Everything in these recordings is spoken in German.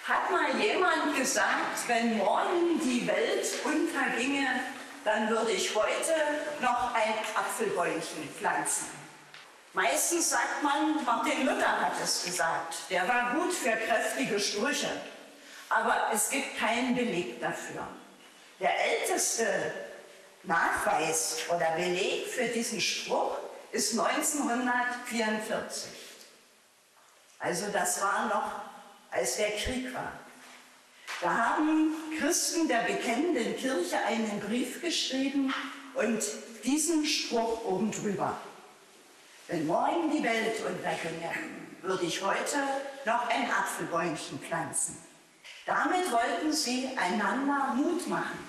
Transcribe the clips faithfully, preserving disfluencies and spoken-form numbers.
Hat mal jemand gesagt, wenn morgen die Welt unterginge, dann würde ich heute noch ein Apfelbäumchen pflanzen. Meistens sagt man, Martin Luther hat es gesagt, der war gut für kräftige Sprüche, aber es gibt keinen Beleg dafür. Der älteste Nachweis oder Beleg für diesen Spruch ist neunzehnhundertvierundvierzig. Also das war noch, als der Krieg war. Da haben Christen der bekennenden Kirche einen Brief geschrieben und diesen Spruch oben drüber. Wenn morgen die Welt unterginge, würde ich heute noch ein Apfelbäumchen pflanzen. Damit wollten sie einander Mut machen,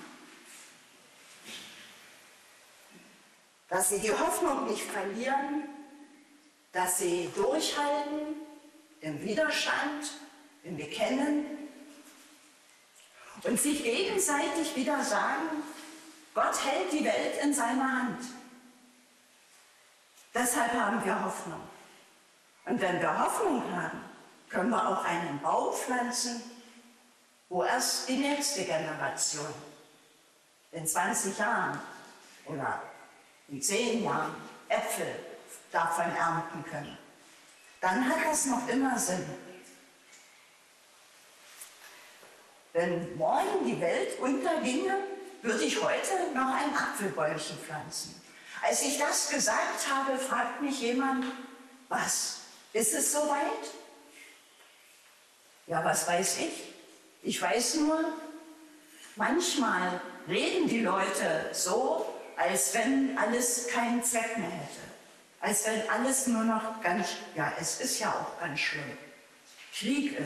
dass sie die Hoffnung nicht verlieren, dass sie durchhalten im Widerstand, im Bekennen und sich gegenseitig wieder sagen, Gott hält die Welt in seiner Hand. Deshalb haben wir Hoffnung. Und wenn wir Hoffnung haben, können wir auch einen Baum pflanzen, wo erst die nächste Generation in zwanzig Jahren oder in zehn Jahren Äpfel davon ernten können. Dann hat das noch immer Sinn. Wenn morgen die Welt unterginge, würde ich heute noch ein Apfelbäumchen pflanzen. Als ich das gesagt habe, fragt mich jemand, was, ist es soweit? Ja, was weiß ich? Ich weiß nur, manchmal reden die Leute so, als wenn alles keinen Zweck mehr hätte. Als wenn alles nur noch ganz, ja, es ist ja auch ganz schlimm. Krieg ist